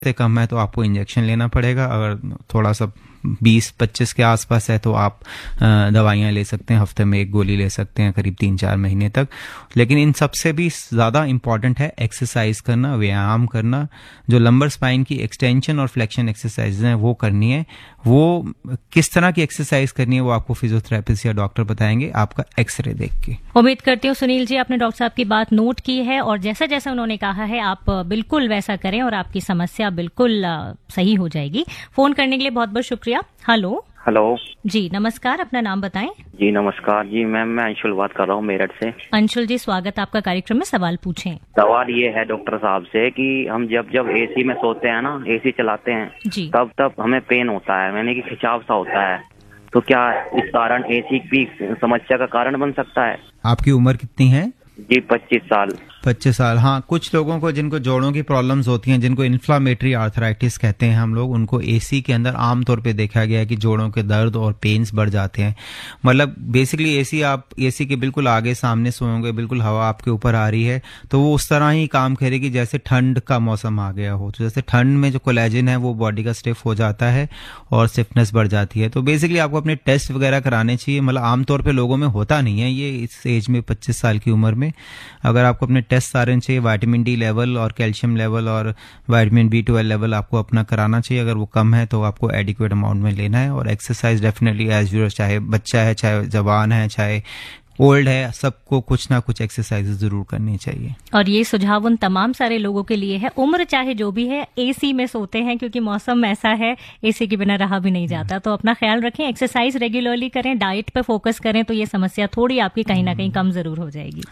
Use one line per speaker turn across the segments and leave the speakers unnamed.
से कम है तो आपको इंजेक्शन लेना पड़ेगा। अगर थोड़ा सा 20-25 के आसपास है तो आप दवाइयाँ ले सकते हैं, हफ्ते में 1 गोली ले सकते हैं करीब 3-4 महीने तक। लेकिन इन सबसे भी ज़्यादा इम्पॉर्टेंट है एक्सरसाइज करना, व्यायाम करना। जो लंबर स्पाइन की एक्सटेंशन और फ्लेक्शन एक्सरसाइज हैं वो करनी है। वो किस तरह की एक्सरसाइज करनी है वो आपको फिजियोथेरेपिस्ट या डॉक्टर बताएंगे आपका एक्सरे देख के।
उम्मीद करती हूँ सुनील जी आपने डॉक्टर साहब की बात नोट की है और जैसा जैसा उन्होंने कहा है आप बिल्कुल वैसा करें और आपकी समस्या बिल्कुल सही हो जाएगी। फोन करने के लिए बहुत बहुत शुक्रिया। हेलो जी नमस्कार, अपना नाम बताएं।
जी नमस्कार जी मैम, मैं अंशुल बात कर रहा हूँ मेरठ से।
अंशुल जी स्वागत आपका कार्यक्रम में, सवाल पूछें।
सवाल ये है डॉक्टर साहब से कि हम जब एसी में सोते हैं ना, एसी चलाते हैं
जी,
तब हमें पेन होता है, यानी कि खिंचाव सा होता है। तो क्या इस कारण एसी भी समस्या का कारण बन सकता है?
आपकी उम्र कितनी है?
जी 25 साल।
25 साल, हाँ। कुछ लोगों को जिनको जोड़ों की प्रॉब्लम्स होती हैं, जिनको इन्फ्लामेटरी आर्थराइटिस कहते हैं हम लोग, उनको एसी के अंदर आमतौर पे देखा गया है कि जोड़ों के दर्द और पेन्स बढ़ जाते हैं। मतलब बेसिकली आप एसी के बिल्कुल आगे सामने सोओगे, बिल्कुल हवा आपके ऊपर आ रही है तो वो उस तरह ही काम करेगी जैसे ठंड का मौसम आ गया हो। तो जैसे ठंड में जो कोलेजन है वो बॉडी का स्टिफ हो जाता है और स्टिफनेस बढ़ जाती है। तो बेसिकली आपको अपने टेस्ट वगैरह कराने चाहिए। मतलब आमतौर पर लोगों में होता नहीं है ये इस एज में, 25 साल की उम्र में। अगर आपको अपने टेस्ट सारे चाहिए, विटामिन डी लेवल और कैल्शियम लेवल और विटामिन B12 लेवल आपको अपना कराना चाहिए। अगर वो कम है तो आपको एडिक्वेट अमाउंट में लेना है। और एक्सरसाइज डेफिनेटली एज यूजुअल, चाहे बच्चा है, चाहे जवान है, चाहे ओल्ड है, सबको कुछ ना कुछ एक्सरसाइज जरूर करनी चाहिए।
और ये सुझाव उन तमाम सारे लोगों के लिए है, उम्र चाहे जो भी है, एसी में सोते हैं क्योंकि मौसम ऐसा है, एसी के बिना रहा भी नहीं जाता। तो अपना ख्याल रखें, एक्सरसाइज रेगुलरली करें, डाइट पे फोकस करें तो ये समस्या थोड़ी आपकी कहीं ना कहीं कम जरूर हो जाएगी।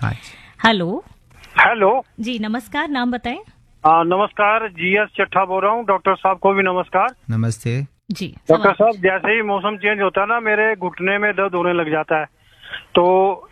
हेलो
जी नमस्कार, नाम बताएं।
नमस्कार, GS चट्ठा बोल रहा हूँ। डॉक्टर साहब को भी नमस्कार।
नमस्ते
जी।
डॉक्टर साहब, जैसे ही मौसम चेंज होता है ना, मेरे घुटने में दर्द होने लग जाता है। तो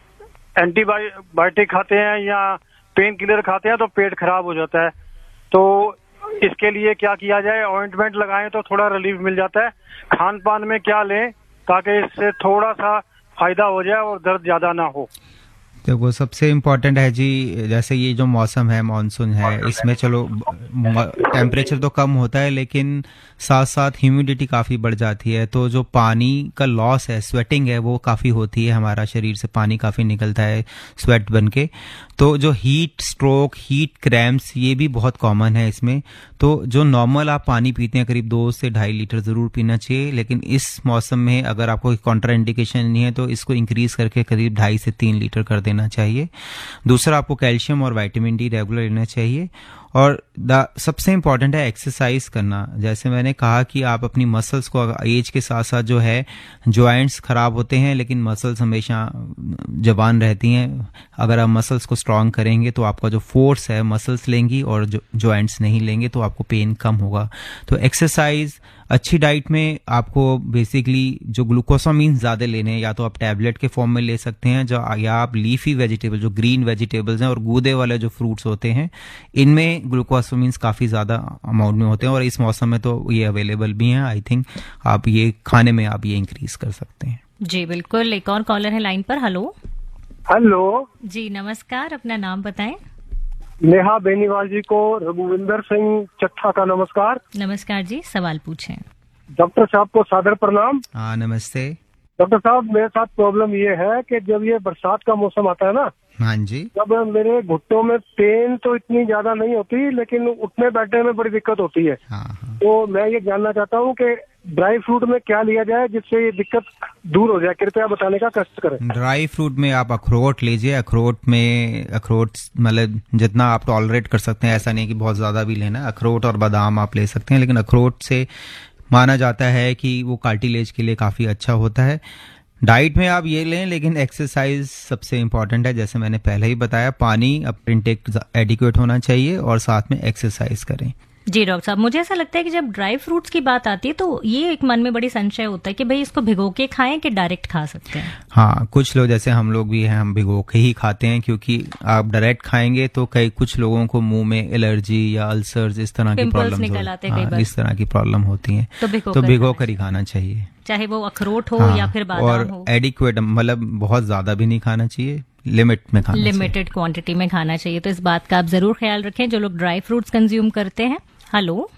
एंटीबायोटिक खाते हैं या पेन किलर खाते हैं तो पेट खराब हो जाता है। तो इसके लिए क्या किया जाए? ऑइंटमेंट लगाएं तो थोड़ा रिलीफ मिल जाता है। खान पान में क्या लें ताकि इससे थोड़ा सा फायदा हो जाए और दर्द ज्यादा ना हो?
तो वो सबसे इम्पोर्टेंट है जी, जैसे ये जो मौसम है, मानसून है, इसमें चलो टेम्परेचर तो कम होता है लेकिन साथ साथ ह्यूमिडिटी काफ़ी बढ़ जाती है। तो जो पानी का लॉस है, स्वेटिंग है, वो काफ़ी होती है। हमारा शरीर से पानी काफ़ी निकलता है स्वेट बन के। तो जो हीट स्ट्रोक, हीट क्रैम्प्स, ये भी बहुत कॉमन है इसमें। तो जो नॉर्मल आप पानी पीते हैं करीब 2 से 2.5 लीटर ज़रूर पीना चाहिए। लेकिन इस मौसम में अगर आपको कॉन्ट्रा इंडिकेशन नहीं है तो इसको इंक्रीज करके करीब 2.5 से 3 लीटर कर देना चाहिए। दूसरा, आपको कैल्शियम और विटामिन डी रेगुलर लेना चाहिए। और सबसे इम्पॉर्टेंट है एक्सरसाइज करना। जैसे मैंने कहा कि आप अपनी मसल्स को, एज के साथ साथ जो है जॉइंट्स खराब होते हैं लेकिन मसल्स हमेशा जवान रहती हैं। अगर आप मसल्स को स्ट्रांग करेंगे तो आपका जो फोर्स है मसल्स लेंगी और जो जॉइंट्स नहीं लेंगे तो आपको पेन कम होगा। तो एक्सरसाइज, अच्छी डाइट में आपको बेसिकली जो ग्लूकोसामीन ज़्यादा लेने हैं, या तो आप टैबलेट के फॉर्म में ले सकते हैं या आप लीफी वेजिटेबल, जो ग्रीन वेजिटेबल्स हैं और गूदे वाले जो फ्रूट्स होते हैं, इनमें ग्लूकोसामीन्स काफ़ी ज़्यादा अमाउंट में होते हैं और इस मौसम में तो ये अवेलेबल भी हैं। आई थिंक आप ये खाने में आप ये इंक्रीज कर सकते हैं।
जी बिल्कुल। एक और कॉलर है लाइन पर।
हेलो
जी नमस्कार, अपना नाम बताएं।
नेहा बेनीवाल जी को रघुविंदर सिंह चट्ठा का नमस्कार।
नमस्कार जी, सवाल पूछें।
डॉक्टर साहब को सादर प्रणाम।
हाँ नमस्ते।
डॉक्टर साहब, मेरे साथ प्रॉब्लम ये है कि जब ये बरसात का मौसम आता है ना,
हाँ जी,
तब मेरे घुटनों में पेन तो इतनी ज्यादा नहीं होती लेकिन उठने बैठने में बड़ी दिक्कत होती है।
हाँ।
तो मैं ये जानना चाहता हूँ कि ड्राई फ्रूट में क्या लिया जाए जिससे ये दिक्कत दूर हो जाए, कृपया बताने का कष्ट करें।
ड्राई फ्रूट में आप अखरोट लीजिए। अखरोट मतलब जितना आप टॉलरेट कर सकते हैं, ऐसा नहीं कि बहुत ज्यादा भी लेना है। अखरोट और बादाम आप ले सकते हैं, लेकिन अखरोट से माना जाता है कि वो कार्टिलेज के लिए काफी अच्छा होता है। डाइट में आप ये लें, लेकिन एक्सरसाइज सबसे इम्पॉर्टेंट है। जैसे मैंने पहले ही बताया, पानी इंटेक एडिक्वेट होना चाहिए और साथ में एक्सरसाइज करें।
जी डॉक्टर साहब, मुझे ऐसा लगता है कि जब ड्राई फ्रूट्स की बात आती है तो ये एक मन में बड़ी संशय होता है कि भाई इसको भिगो के खाएं कि डायरेक्ट खा सकते हैं।
हाँ, कुछ लोग, जैसे हम लोग भी हैं, हम भिगो के ही खाते हैं क्योंकि आप डायरेक्ट खाएंगे तो कुछ लोगों को मुंह में एलर्जी या अल्सर्स, इस तरह की प्रॉब्लम, इस तरह की प्रॉब्लम होती है। तो भिगो कर ही खाना चाहिए,
चाहे वो अखरोट हो या फिर बादाम हो।
और एडिक्वेट, मतलब बहुत ज्यादा भी नहीं खाना चाहिए, लिमिट में खाना चाहिए,
लिमिटेड क्वांटिटी में खाना चाहिए। तो इस बात का आप जरूर ख्याल रखें जो लोग ड्राई फ्रूट्स कंज्यूम करते हैं। हेलो